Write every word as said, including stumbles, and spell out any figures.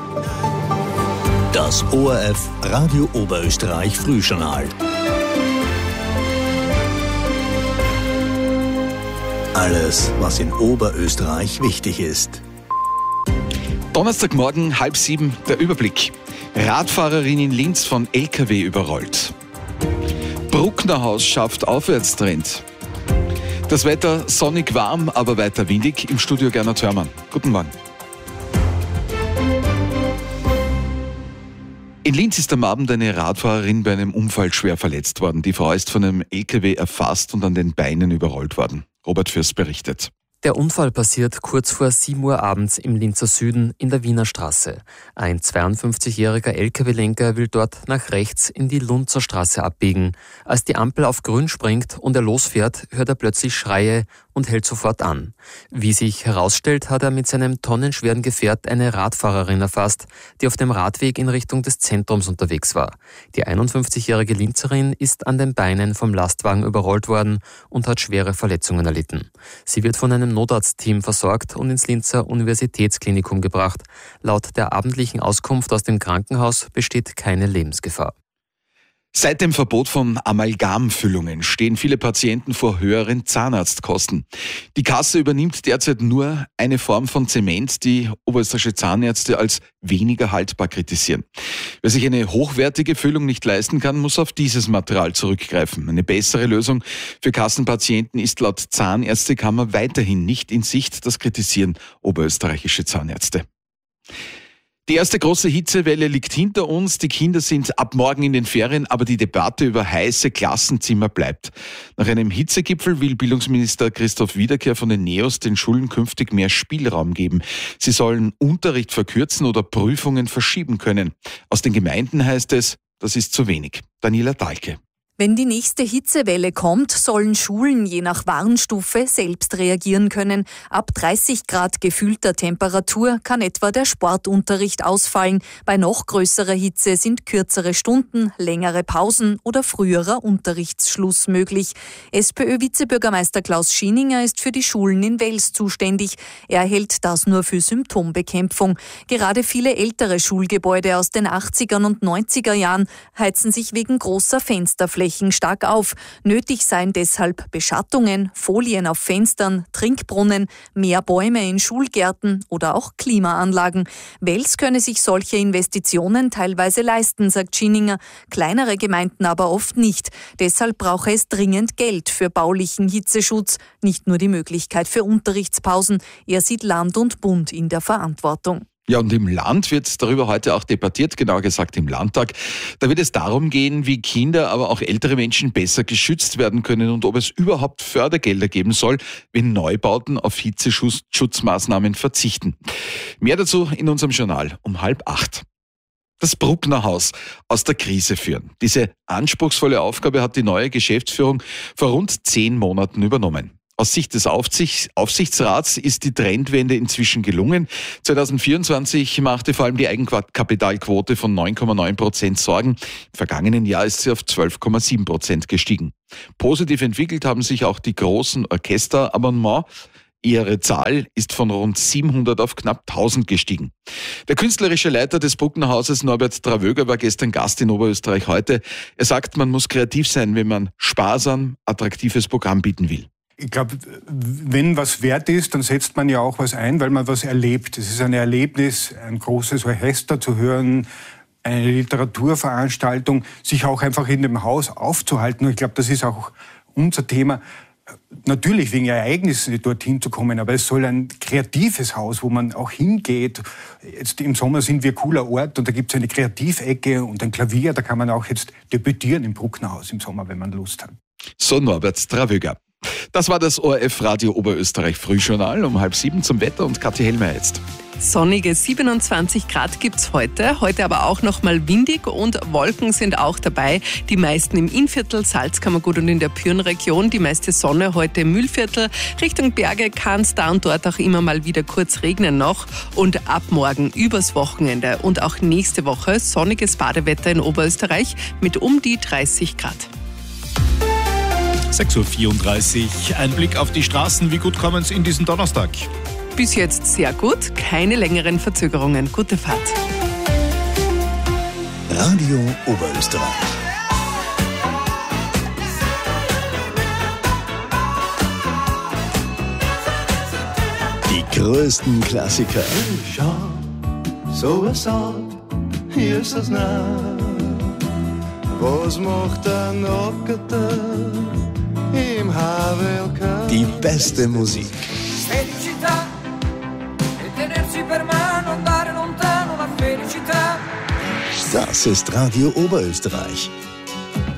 Das O R F Radio Oberösterreich Frühjournal. Alles, was in Oberösterreich wichtig ist. Donnerstagmorgen, halb sieben, der Überblick. Radfahrerin in Linz von L K W überrollt. Brucknerhaus schafft Aufwärtstrend. Das Wetter sonnig warm, aber weiter windig. Im Studio Gernot Hörmann. Guten Morgen. In Linz ist am Abend eine Radfahrerin bei einem Unfall schwer verletzt worden. Die Frau ist von einem L K W erfasst und an den Beinen überrollt worden. Robert Fürst berichtet. Der Unfall passiert kurz vor sieben Uhr abends im Linzer Süden in der Wiener Straße. Ein zweiundfünfzigjähriger L K W-Lenker will dort nach rechts in die Lunzer Straße abbiegen. Als die Ampel auf grün springt und er losfährt, hört er plötzlich Schreie und hält sofort an. Wie sich herausstellt, hat er mit seinem tonnenschweren Gefährt eine Radfahrerin erfasst, die auf dem Radweg in Richtung des Zentrums unterwegs war. Die einundfünfzigjährige Linzerin ist an den Beinen vom Lastwagen überrollt worden und hat schwere Verletzungen erlitten. Sie wird von einem Notarztteam versorgt und ins Linzer Universitätsklinikum gebracht. Laut der abendlichen Auskunft aus dem Krankenhaus besteht keine Lebensgefahr. Seit dem Verbot von Amalgamfüllungen stehen viele Patienten vor höheren Zahnarztkosten. Die Kasse übernimmt derzeit nur eine Form von Zement, die oberösterreichische Zahnärzte als weniger haltbar kritisieren. Wer sich eine hochwertige Füllung nicht leisten kann, muss auf dieses Material zurückgreifen. Eine bessere Lösung für Kassenpatienten ist laut Zahnärztekammer weiterhin nicht in Sicht. Das kritisieren oberösterreichische Zahnärzte. Die erste große Hitzewelle liegt hinter uns. Die Kinder sind ab morgen in den Ferien, aber die Debatte über heiße Klassenzimmer bleibt. Nach einem Hitzegipfel will Bildungsminister Christoph Wiederkehr von den Neos den Schulen künftig mehr Spielraum geben. Sie sollen Unterricht verkürzen oder Prüfungen verschieben können. Aus den Gemeinden heißt es, das ist zu wenig. Daniela Dahlke. Wenn die nächste Hitzewelle kommt, sollen Schulen je nach Warnstufe selbst reagieren können. Ab dreißig Grad gefühlter Temperatur kann etwa der Sportunterricht ausfallen. Bei noch größerer Hitze sind kürzere Stunden, längere Pausen oder früherer Unterrichtsschluss möglich. SPÖ-Vizebürgermeister Klaus Schieninger ist für die Schulen in Wels zuständig. Er hält das nur für Symptombekämpfung. Gerade viele ältere Schulgebäude aus den achtziger und neunziger Jahren heizen sich wegen großer Fensterflächen stark auf. Nötig seien deshalb Beschattungen, Folien auf Fenstern, Trinkbrunnen, mehr Bäume in Schulgärten oder auch Klimaanlagen. Wels könne sich solche Investitionen teilweise leisten, sagt Schieninger, kleinere Gemeinden aber oft nicht. Deshalb brauche es dringend Geld für baulichen Hitzeschutz, nicht nur die Möglichkeit für Unterrichtspausen. Er sieht Land und Bund in der Verantwortung. Ja, und im Land wird darüber heute auch debattiert, genauer gesagt im Landtag. Da wird es darum gehen, wie Kinder, aber auch ältere Menschen besser geschützt werden können und ob es überhaupt Fördergelder geben soll, wenn Neubauten auf Hitzeschutzmaßnahmen verzichten. Mehr dazu in unserem Journal um halb acht. Das Brucknerhaus aus der Krise führen. Diese anspruchsvolle Aufgabe hat die neue Geschäftsführung vor rund zehn Monaten übernommen. Aus Sicht des Aufsichts, Aufsichtsrats ist die Trendwende inzwischen gelungen. zwanzig vierundzwanzig machte vor allem die Eigenkapitalquote von neun Komma neun Prozent Sorgen. Im vergangenen Jahr ist sie auf zwölf Komma sieben Prozent gestiegen. Positiv entwickelt haben sich auch die großen Orchesterabonnements. Ihre Zahl ist von rund siebenhundert auf knapp tausend gestiegen. Der künstlerische Leiter des Brucknerhauses, Norbert Travöger, war gestern Gast in Oberösterreich heute. Er sagt, man muss kreativ sein, wenn man sparsam attraktives Programm bieten will. Ich glaube, wenn was wert ist, dann setzt man ja auch was ein, weil man was erlebt. Es ist ein Erlebnis, ein großes Orchester zu hören, eine Literaturveranstaltung, sich auch einfach in dem Haus aufzuhalten. Und ich glaube, das ist auch unser Thema. Natürlich wegen Ereignissen dorthin zu kommen, aber es soll ein kreatives Haus, wo man auch hingeht. Jetzt im Sommer sind wir cooler Ort und da gibt es eine Kreativecke und ein Klavier. Da kann man auch jetzt debütieren im Brucknerhaus im Sommer, wenn man Lust hat. So Norbert Travöger. Das war das O R F Radio Oberösterreich Frühjournal um halb sieben zum Wetter und Kathi Hellmer jetzt. Sonnige siebenundzwanzig Grad gibt's heute, heute aber auch noch mal windig und Wolken sind auch dabei. Die meisten im Innviertel, Salzkammergut und in der Pyrenregion, die meiste Sonne heute im Mühlviertel. Richtung Berge kann es da und dort auch immer mal wieder kurz regnen noch und ab morgen übers Wochenende und auch nächste Woche sonniges Badewetter in Oberösterreich mit um die dreißig Grad. sechs Uhr vierunddreißig. Ein Blick auf die Straßen. Wie gut kommen es in diesen Donnerstag? Bis jetzt sehr gut, keine längeren Verzögerungen. Gute Fahrt. Radio Oberösterreich. Die größten Klassiker. Schau, so es out, hier ist das nah. Was macht der Nackerte im H W L K? Die beste Musik. Felicità e tenersi per mano, andare lontano, la felicità. Das ist Radio Oberösterreich.